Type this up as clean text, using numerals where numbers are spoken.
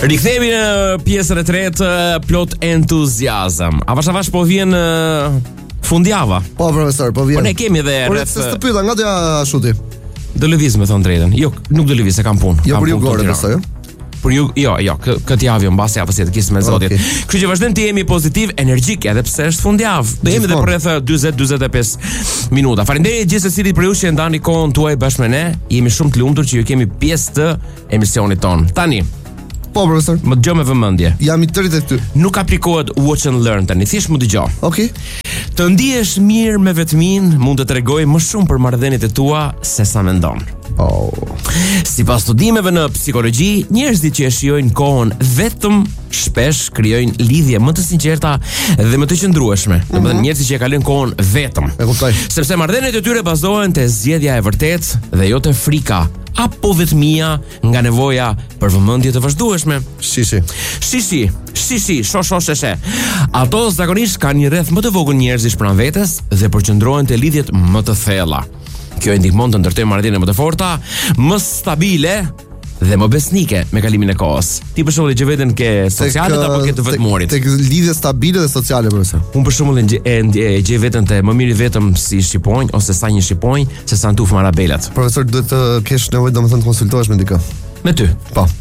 Rikthehemi në pjesën e tretë, plot entuziazëm. Avash po vjen fundjava. Po profesor, po vjen. Po ne kemi edhe rreth. Po se të pyeta, nga do ja shuti? Do lëviz me thon drejtën. Jo, nuk do lëviz, se kam punë. Jo, për ju gore besoj, Por ju, jo, këtë javë mbas javës tjetër kisë me zotit. Kështu që vazhdojmë të jemi pozitiv, energjik, edhe pse është fundjavë. Do jemi edhe për rreth 40-45 minuta. Faleminderit gjithë secilit për ju që ndani kohën tuaj bashkë me ne. Jemi shumë të lumtur që ju kemi pjesë të emisionit ton. Tani, po profesor, më dëgjoj me vëmendje. Jam i tërit e ty. Nuk aplikohet watch and learn tani, thjesht më dëgjoj. Okej. Të ndihesh mirë me vetmin mund të tregoj më shumë për marrëdhëniet e tua se sa mendon. Sipas studimeve në psikologji, njerëzit që e shijojnë kohën vetëm shpesh krijojnë lidhje më të sinqerta dhe më të qëndrueshme. Domethënë njerëzit që e kalojnë kohën vetëm. E kuptoj. Sepse marrëdhëniet e tyre bazohen te zgjedhja e vërtetë dhe jo te frika apo vetmia nga nevoja për vëmendje të vazhdueshme. Shishi, shoshe. Ato zakonisht kanë një rreth më të vogël njerëzish pranë vetes dhe përqendrohen te lidhjet më të thella. Kjo e ndihmon të ndërtojë marrëdhënie më të forta, më stabile dhe më besnike me kalimin e kohës. Ti për shembull e gje veten ke sociale apo ke të vetmuarit? Tek lidhje stabile dhe sociale profesor. Unë për shembull e gje veten te më miri vetëm si shqiponj ose sa një shqiponj se sa në tufë marabelat. Profesor, duhet të kesh nevojë domethënë të konsultohesh me dikë. Me ty? Po.